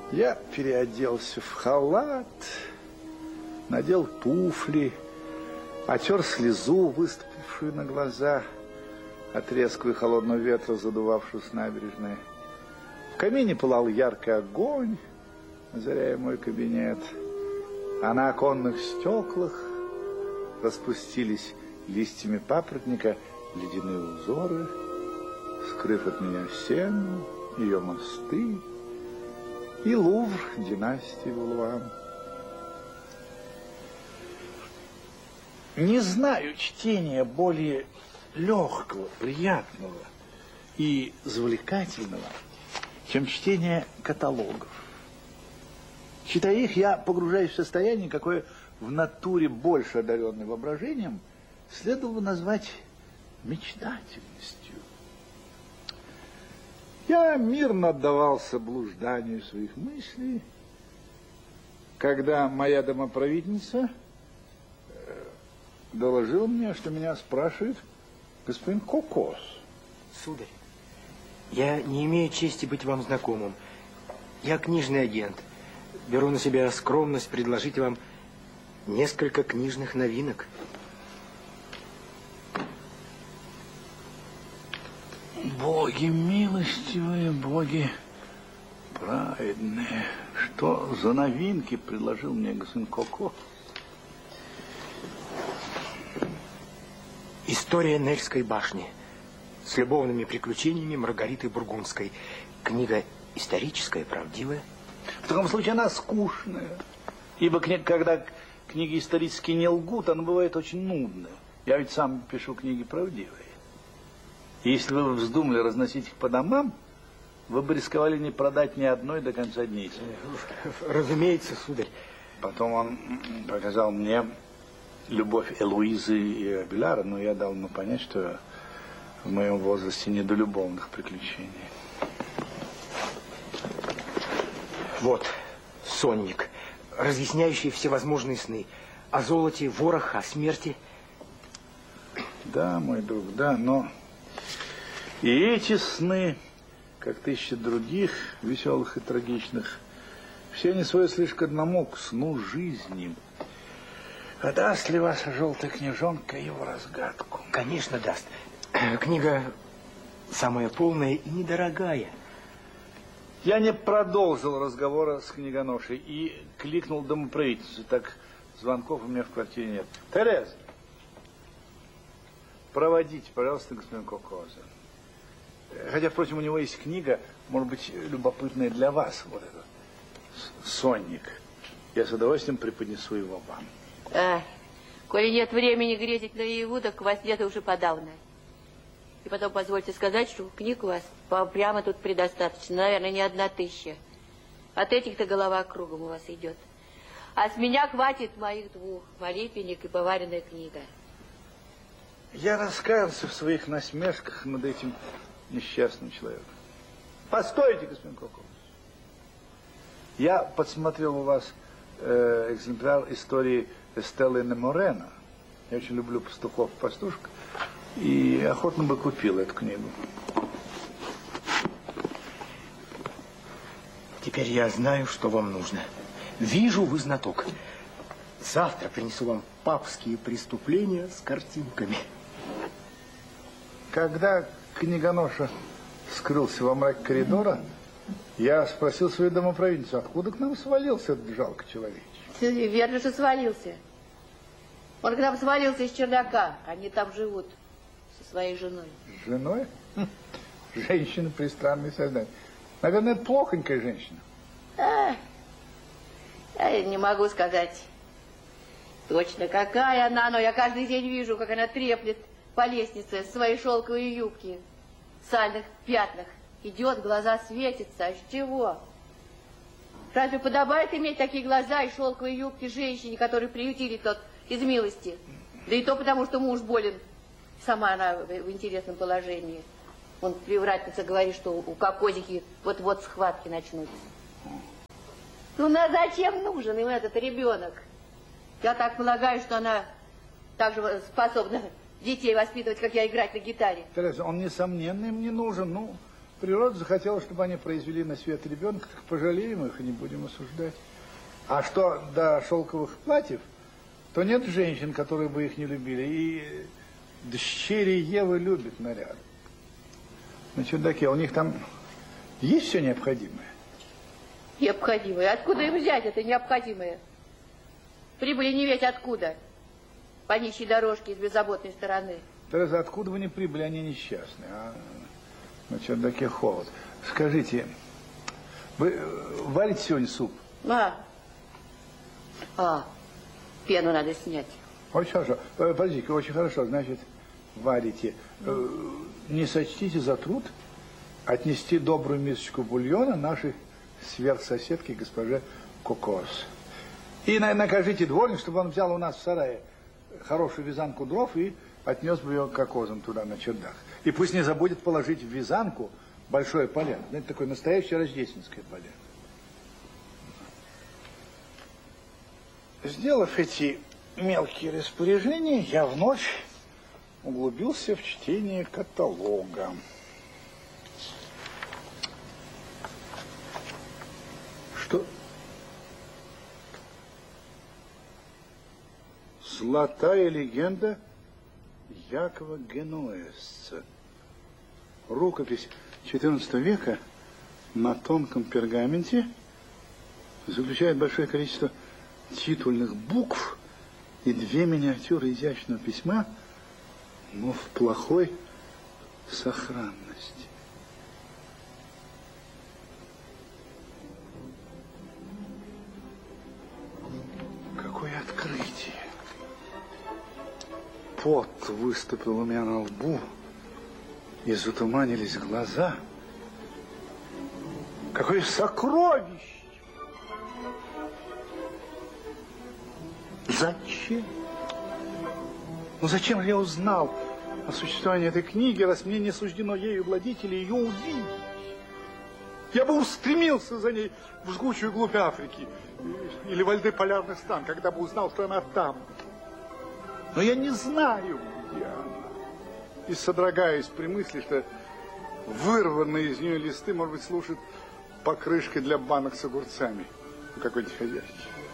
Я переоделся в халат, надел туфли, отер слезу, выступившую на глаза от резкого и холодного ветра, задувавшего с набережной. В камине пылал яркий огонь, озаряя мой кабинет, а на оконных стеклах распустились листьями папоротника ледяные узоры, скрыв от меня Сену, ее мосты и Лувр династии Валуа. Не знаю чтения более легкого, приятного и завлекательного, чем чтение каталогов. Читая их, я погружаюсь в состояние, какое в натуре больше одаренный воображением следовало бы назвать мечтательностью. Я мирно отдавался блужданию своих мыслей, когда моя домоправительница доложила мне, что меня спрашивает господин Кокос. Сударь, я не имею чести быть вам знакомым. Я книжный агент. Беру на себя скромность предложить вам несколько книжных новинок. Боги милостивые, боги праведные. Что за новинки предложил мне господин Коко? История Нельской башни с любовными приключениями Маргариты Бургундской. Книга историческая, правдивая. В таком случае она скучная. Ибо когда книги исторические не лгут, она бывает очень нудная. Я ведь сам пишу книги правдивые. И если вы вздумали разносить их по домам, вы бы рисковали не продать ни одной до конца дней. Разумеется, сударь. Потом он показал мне любовь Элуизы и Абеляра, но я дал ему понять, что в моем возрасте не до любовных приключений. Вот, сонник, разъясняющий всевозможные сны. О золоте, ворох, о смерти. Да, мой друг, да, но и эти сны, как тысячи других, веселых и трагичных, все они сводятся лишь к одному, к сну жизни. А даст ли ваша желтая книжонка его разгадку? Конечно, даст. Книга самая полная и недорогая. Я не продолжил разговора с книгоношей и кликнул домоправительницу. Так звонков у меня в квартире нет. Тереза, проводите, пожалуйста, господин Кокоза. Хотя, впрочем, у него есть книга, может быть, любопытная для вас. Вот этот сонник. Я с удовольствием преподнесу его вам. Коли нет времени грезить наяву, так во сне-то уже подавно. И потом позвольте сказать, что книг у вас прямо тут предостаточно. Наверное, не 1000. От этих-то голова кругом у вас идет. А с меня хватит моих 2. Молитвенник и поваренная книга. Я раскаялся в своих насмешках над этим несчастным человеком. Постойте, господин Кокос. Я подсмотрел у вас экземпляр истории Эстеллы Морено. Я очень люблю пастухов и пастушек. И охотно бы купил эту книгу. Теперь я знаю, что вам нужно. Вижу, вы знаток. Завтра принесу вам папские преступления с картинками. Когда книгоноша скрылся во мраке коридора, я спросил свою домоправительницу, откуда к нам свалился этот жалкий человечек. Верно, что свалился. Он к нам свалился из чердака. Они там живут со своей женой. С женой? Женщина пристранное создание. Наверное, это плохонькая женщина. Я не могу сказать точно, какая она, но я каждый день вижу, как она треплет по лестнице свои шелковые юбки в сальных пятнах. Идет, глаза светятся. А с чего? Разве подобает иметь такие глаза и шелковые юбки женщине, которые приютили тот из милости? Да и то потому, что муж болен. Сама она в интересном положении. Он привратница говорит, что у кокозики вот-вот схватки начнутся. Ну, зачем нужен им этот ребенок? Я так полагаю, что она так же способна детей воспитывать, как я играть на гитаре. Тереза, он, несомненно, им не нужен. Ну, Природа захотела, чтобы они произвели на свет ребенка, так пожалеем их и не будем осуждать. А что до шелковых платьев, то нет женщин, которые бы их не любили. И дщери Евы любят наряды. На чердаке у них там есть все необходимое? Необходимое? Откуда им взять это необходимое? Прибыли не ведь откуда. По нищей дорожке из беззаботной стороны. Тереза, откуда вы не прибыли? Они несчастные. А на чердаке холод. Скажите, вы варите сегодня суп? Пену надо снять. Очень хорошо. Подождите, очень хорошо. Значит, варите. Не сочтите за труд отнести добрую мисочку бульона нашей сверхсоседке госпоже Кокос. И накажите дворник, чтобы он взял у нас в сарае хорошую вязанку дров и отнес бы ее кокозам туда на чердак. И пусть не забудет положить в вязанку большое поляно. Знаете, такое настоящее рождественское поляно. Сделав эти мелкие распоряжения, я вновь углубился в чтение каталога. Что? Золотая легенда Якова Генуэзца. Рукопись XIV века на тонком пергаменте заключает большое количество титульных букв и 2 миниатюры изящного письма, но в плохой сохранности. Какое открытие! Пот выступил у меня на лбу, и затуманились глаза. Какое сокровище! Зачем? Ну зачем же я узнал о существовании этой книги, раз мне не суждено ею владеть или ее увидеть? Я бы устремился за ней в жгучую глубь Африки или во льды полярных стран, когда бы узнал, что она там. Но я не знаю, где она. И содрогаюсь при мысли, что вырванные из нее листы, может быть, служат покрышкой для банок с огурцами у какой-нибудь хозяйки.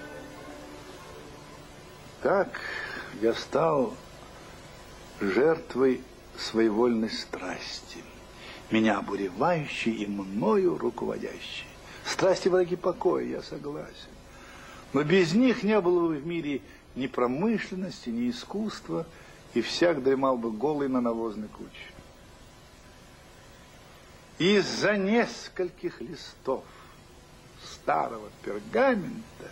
Так я стал жертвой своевольной страсти, меня обуревающей и мною руководящей. Страсти враги покоя, я согласен. Но без них не было бы в мире ни промышленности, ни искусства, и всяк дремал бы голый на навозной куче. Из-за нескольких листов старого пергамента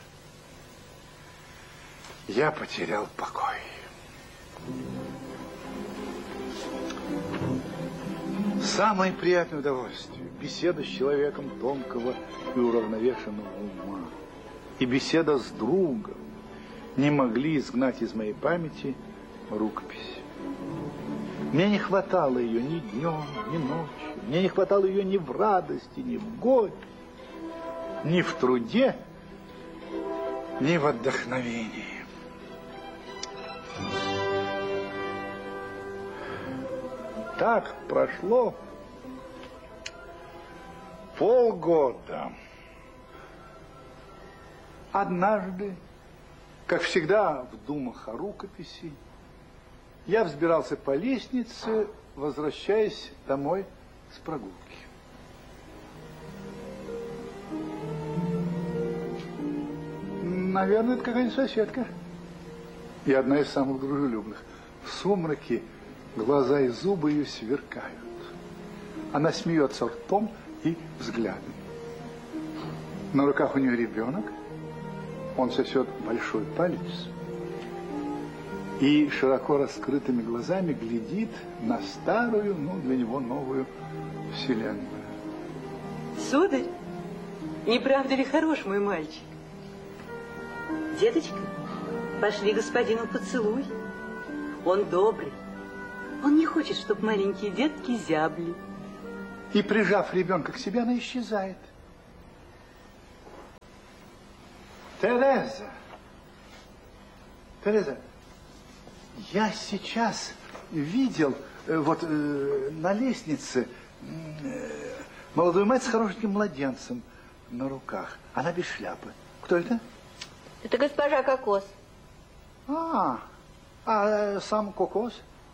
я потерял покой. Самое приятное удовольствие – беседа с человеком тонкого и уравновешенного ума, и беседа с другом не могли изгнать из моей памяти рукопись. Мне не хватало ее ни днем, ни ночью. Мне не хватало ее ни в радости, ни в горе, ни в труде, ни в вдохновении. Так прошло полгода. Однажды, как всегда в думах о рукописи, я взбирался по лестнице, возвращаясь домой с прогулки. Наверное, это какая-нибудь соседка. И одна из самых дружелюбных. В сумраке глаза и зубы ее сверкают. Она смеется ртом и взглядом. На руках у нее ребенок. Он сосет большой палец. И широко раскрытыми глазами глядит на старую, для него новую вселенную. Сударь, не правда ли хорош мой мальчик? Деточка, пошли господину поцелуй. Он добрый. Он не хочет, чтобы маленькие детки зябли. И, прижав ребенка к себе, она исчезает. Тереза! Тереза, я сейчас видел на лестнице молодую мать с хорошеньким младенцем на руках. Она без шляпы. Кто это? Это госпожа Кокос. Сам Кокос?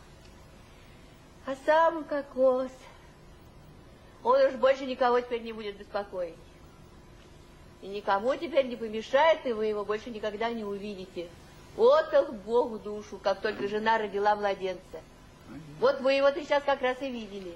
А сам Кокос. Он уж больше никого теперь не будет беспокоить. И никому теперь не помешает, и вы его больше никогда не увидите. Отдал Богу душу, как только жена родила младенца. Вот вы его сейчас как раз и видели.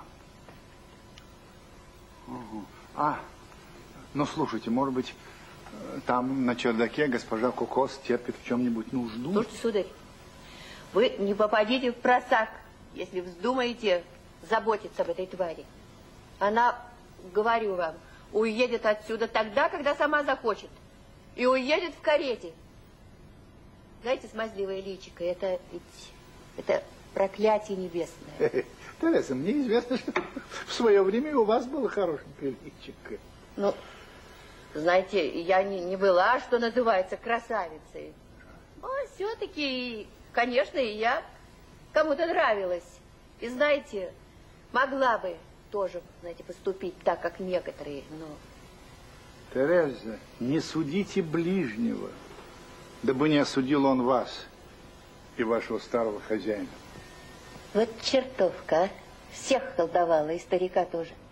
Ну, слушайте, может быть, там на чердаке госпожа Кокос терпит в чем-нибудь нужду? Слушайте, сударь, вы не попадите в просак, если вздумаете заботиться об этой твари. Она, говорю вам, уедет отсюда тогда, когда сама захочет. И уедет в карете. Знаете, смазливое личико, это проклятие небесное. Тереза, мне известно, что в свое время у вас было хорошенькое личико. Ну, знаете, я не была, что называется, красавицей. Но все-таки, конечно, и я кому-то нравилась. И знаете, могла бы тоже, знаете, поступить так, как некоторые, но... Тереза, не судите ближнего, дабы не осудил он вас и вашего старого хозяина. Вот чертовка, а. Всех колдовала, и старика тоже.